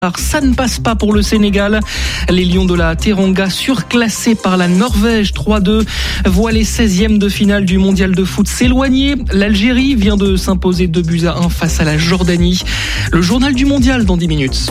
Ça ne passe pas pour le Sénégal. Les Lions de la Teranga, surclassés par la Norvège 3-2, voient les 16e de finale du mondial de foot s'éloigner. L'Algérie vient de s'imposer 2-1 face à la Jordanie. Le journal du mondial dans 10 minutes.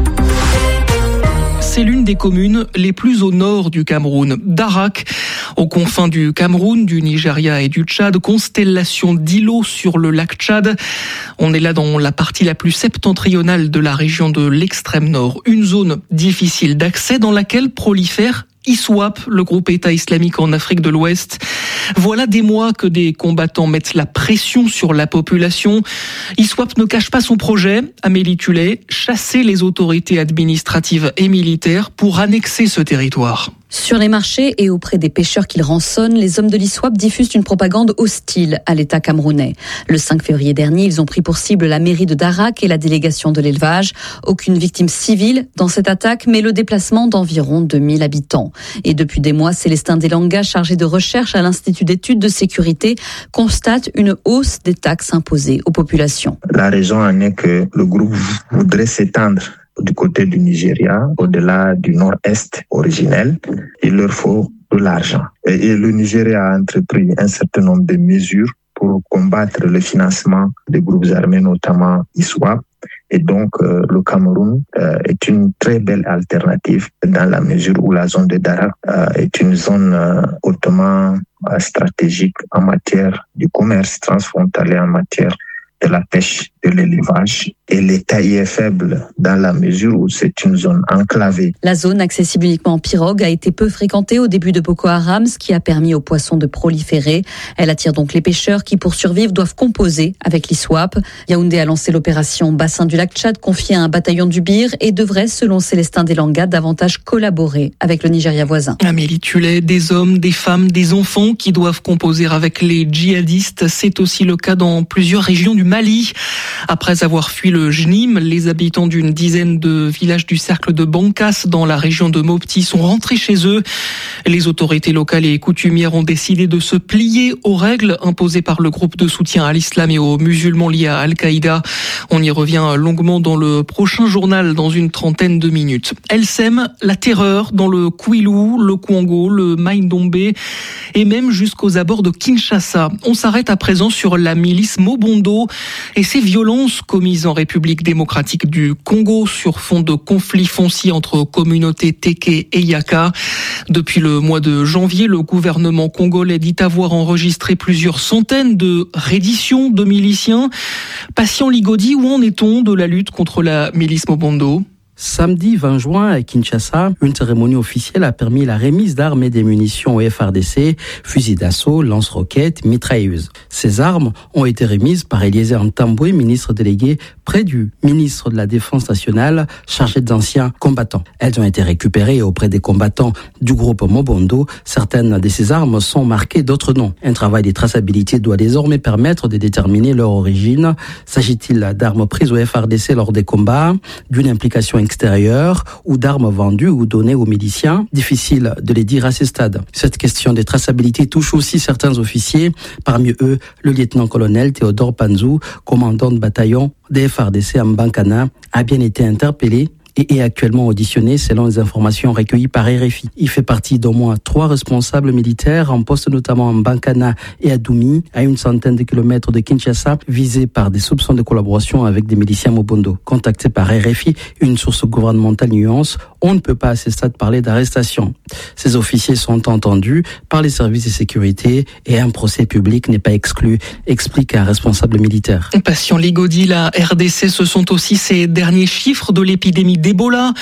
C'est l'une des communes les plus au nord du Cameroun, Darak, aux confins du Cameroun, du Nigeria et du Tchad, constellation d'îlots sur le lac Tchad. On est là dans la partie la plus septentrionale de la région de l'extrême nord, une zone difficile d'accès dans laquelle prolifère ISWAP, le groupe État islamique en Afrique de l'Ouest. Voilà des mois que des combattants mettent la pression sur la population. ISWAP ne cache pas son projet, Amélie Tullet, chasser les autorités administratives et militaires pour annexer ce territoire. Sur les marchés et auprès des pêcheurs qu'ils rançonnent, les hommes de l'ISWAP diffusent une propagande hostile à l'État camerounais. Le 5 février dernier, ils ont pris pour cible la mairie de Darak et la délégation de l'élevage. Aucune victime civile dans cette attaque, mais le déplacement d'environ 2000 habitants. Et depuis des mois, Célestin Delanga, chargé de recherche à l'Institut d'études de sécurité, constate une hausse des taxes imposées aux populations. La raison en est que le groupe voudrait s'étendre du côté du Nigeria, au-delà du nord-est originel. Il leur faut de l'argent. Et le Nigeria a entrepris un certain nombre de mesures pour combattre le financement des groupes armés, notamment ISWAP. Et donc, le Cameroun est une très belle alternative dans la mesure où la zone de Darak est une zone hautement stratégique en matière du commerce transfrontalier, en matière de la pêche, de l'élevage. Et l'État y est faible dans la mesure où c'est une zone enclavée. La zone, accessible uniquement en pirogue, a été peu fréquentée au début de Boko Haram, ce qui a permis aux poissons de proliférer. Elle attire donc les pêcheurs qui, pour survivre, doivent composer avec l'ISWAP. Yaoundé a lancé l'opération Bassin du lac Tchad, confiée à un bataillon du Bir, et devrait, selon Célestin Delanga, davantage collaborer avec le Nigeria voisin. Amélie Tullet, des hommes, des femmes, des enfants qui doivent composer avec les djihadistes. C'est aussi le cas dans plusieurs régions du Mali. Après avoir fui le JNIM, les habitants d'une dizaine de villages du cercle de Bankas dans la région de Mopti sont rentrés chez eux. Les autorités locales et coutumières ont décidé de se plier aux règles imposées par le groupe de soutien à l'islam et aux musulmans liés à Al-Qaïda. On y revient longuement dans le prochain journal dans une trentaine de minutes. Elle sème la terreur dans le Kwilu, le Kwango, le Mai-Ndombe et même jusqu'aux abords de Kinshasa. On s'arrête à présent sur la milice Mobondo et ses violences commises en République démocratique du Congo sur fond de conflits fonciers entre communautés Téké et Yaka. Depuis le mois de janvier, le gouvernement congolais dit avoir enregistré plusieurs centaines de redditions de miliciens. Patient Ligodi, où en est-on de la lutte contre la milice Mobondo ? Samedi 20 juin à Kinshasa, une cérémonie officielle a permis la remise d'armes et des munitions au FARDC, fusils d'assaut, lance-roquettes, mitrailleuses. Ces armes ont été remises par Eliezer Ntambwe, ministre délégué près du ministre de la Défense nationale chargé d'anciens combattants. Elles ont été récupérées auprès des combattants du groupe Mobondo. Certaines de ces armes sont marquées d'autres noms. Un travail de traçabilité doit désormais permettre de déterminer leur origine. S'agit-il d'armes prises au FARDC lors des combats, d'une implication extérieure ou d'armes vendues ou données aux miliciens? Difficile de les dire à ce stade. Cette question de traçabilité touche aussi certains officiers, parmi eux le lieutenant-colonel Théodore Panzou, commandant de bataillon des FARDC à Mbankana, a bien été interpellé et est actuellement auditionné selon les informations recueillies par RFI. Il fait partie d'au moins 3 responsables militaires en poste notamment à Mbankana et à Doumi, à une centaine de kilomètres de Kinshasa, visés par des soupçons de collaboration avec des miliciens Mobondo. Contacté par RFI, une source gouvernementale nuance, on ne peut pas à ce stade parler d'arrestation. Ces officiers sont entendus par les services de sécurité et un procès public n'est pas exclu, explique un responsable militaire. Patient Ligodi, la RDC, ce sont aussi ces derniers chiffres de l'épidémie d'Ebola.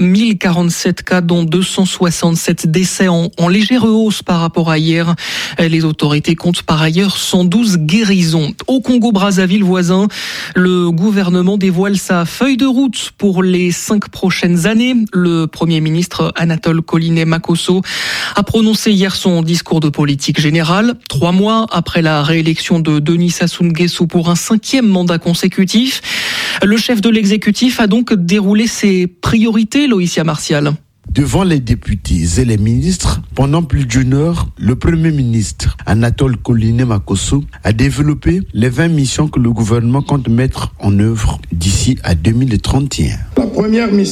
1047 cas, dont 267 décès en légère hausse par rapport à hier. Les autorités comptent par ailleurs 112 guérisons. Au Congo-Brazzaville voisin, le gouvernement dévoile sa feuille de route pour les 5 prochaines années. Le Premier ministre Anatole Collinet Makosso a prononcé hier son discours de politique générale, 3 mois après la réélection de Denis Sassou Nguesso pour un 5e mandat consécutif. Le chef de l'exécutif a donc déroulé ses priorités, Loïcia Martial. Devant les députés et les ministres, pendant plus d'une heure, le Premier ministre, Anatole Koliné-Makosso, a développé les 20 missions que le gouvernement compte mettre en œuvre d'ici à 2031. La première mission